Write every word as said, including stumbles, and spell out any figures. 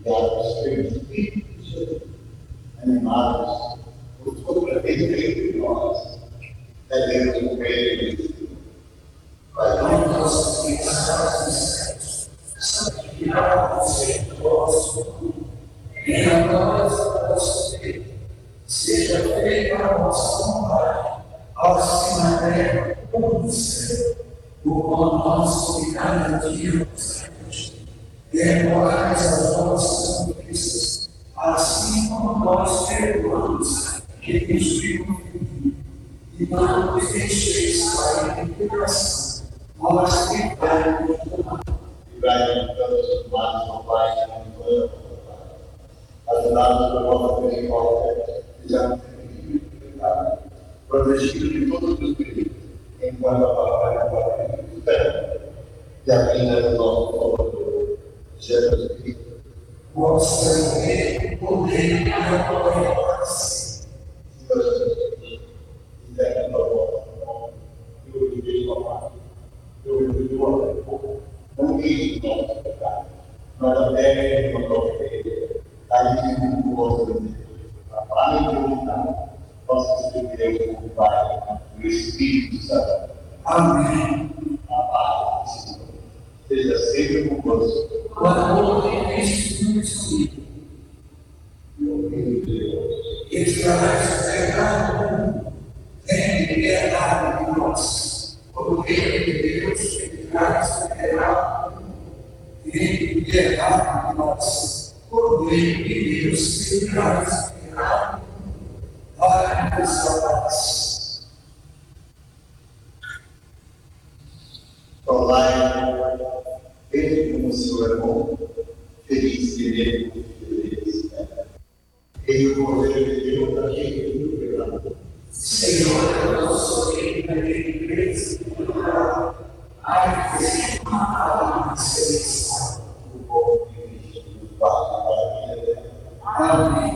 criados pelos espíritos animados por toda a vida entre nós, devemos morrer para não nossas pensados, santificar o ser nosso, e a nós a nossa vida, seja feita a nossa vontade, assim na terra como no céu. O pão nosso de cada dia nos dai, perdoai as nossas ofensas, assim como nós perdoamos que nos perdoam. E não nos deixeis cair em tentação, mas livrai-nos do mal. Livrai-nos de todos os males, ó Pai, que nos dão, ajudados por vossa misericórdia, fizemos o pecado, protegidos de todos os perigos, enquanto a palavra da vida e a vinda do nosso Salvador, Jesus Cristo. Vossa rei, poder e a glória assim. Senhor Jesus Cristo, interna a vossa mão, eu vivi a paz, eu vivi o amor, não guie o nosso pecado, mas até que nos ofende, aí que o vosso Deus, a paz e a unidade, nosso Deus, o Pai, o Espírito Santo. Amém. A paz do Senhor seja sempre convosco. O amor de Cristo nos une. O Filho de Deus, que traz o pecado do mundo, tem liberdade de nós. O Filho de Deus, que traz o pecado do mundo, tem liberdade de nós. O Filho de Deus, que traz o pecado do mundo, vai-nos salvar. Olá, veja como o Senhor é bom, feliz de ver feliz. Ele o poder de Deus para quem ele o perdão. Senhor, eu não sou quem para quem igreja, ai, que seja uma alma celestial, o povo de Cristo, do Pai, para a vida dela. Amém.